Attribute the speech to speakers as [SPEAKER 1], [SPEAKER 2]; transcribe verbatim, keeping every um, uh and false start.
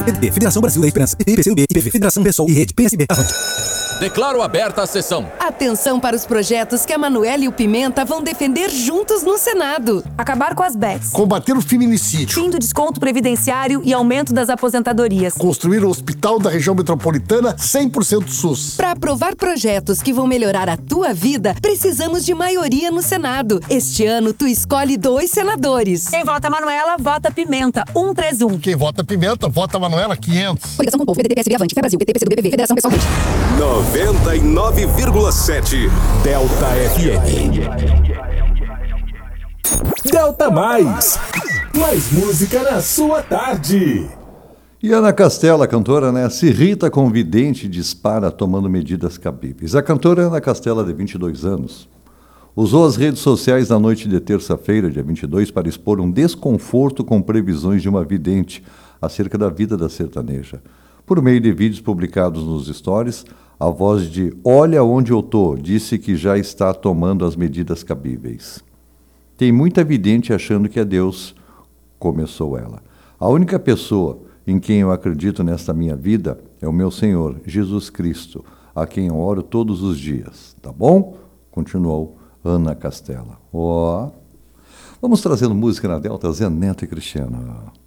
[SPEAKER 1] P D B, Federação Brasil da Esperança, P P C B, I P V, Federação Pessoal e Rede P S B. Avante.
[SPEAKER 2] Declaro aberta a sessão.
[SPEAKER 3] Atenção para os projetos que a Manoela e o Pimenta vão defender juntos no Senado.
[SPEAKER 4] Acabar com as bets.
[SPEAKER 5] Combater o feminicídio.
[SPEAKER 4] Fim do desconto previdenciário e aumento das aposentadorias.
[SPEAKER 5] Construir o hospital da região metropolitana cem por cento SUS.
[SPEAKER 3] Para aprovar projetos que vão melhorar a tua vida, precisamos de maioria no Senado. Este ano, tu escolhe dois senadores.
[SPEAKER 4] Quem vota Manoela, vota Pimenta. cento e trinta e um.
[SPEAKER 5] Quem vota Pimenta, vota Manoela quinhentos.
[SPEAKER 3] Coligação com o povo, P D T, P S B, Avante, Fé Brasil, P T, P C do B, P V, Federação Pessoal Rede.
[SPEAKER 6] noventa e nove vírgula sete Delta F M.
[SPEAKER 7] Delta Mais. Mais música na sua tarde.
[SPEAKER 8] E Ana Castela, a cantora, né, se irrita com o vidente e dispara tomando medidas cabíveis. A cantora Ana Castela, de vinte e dois anos, usou as redes sociais na noite de terça-feira, dia vinte e dois, para expor um desconforto com previsões de uma vidente acerca da vida da sertaneja. Por meio de vídeos publicados nos stories, a voz de "Olha onde eu tô" disse que já está tomando as medidas cabíveis. Tem muita vidente achando que é Deus, começou ela. A única pessoa em quem eu acredito nesta minha vida é o meu Senhor, Jesus Cristo, a quem eu oro todos os dias. Tá bom? Continuou Ana Castela. Ó. Vamos trazendo música na Delta, Zé Neto e Cristiano.